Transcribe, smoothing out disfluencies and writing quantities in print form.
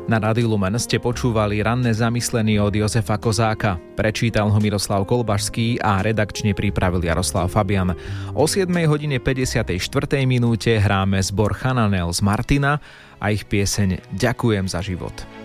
Na Rádiu Lumen ste počúvali Ranné zamyslenie od Jozefa Kozáka. Prečítal ho Miroslav Kolbašský a redakčne pripravil Jaroslav Fabian. O 7:54 hráme zbor Chananel z Martina a ich pieseň Ďakujem za život.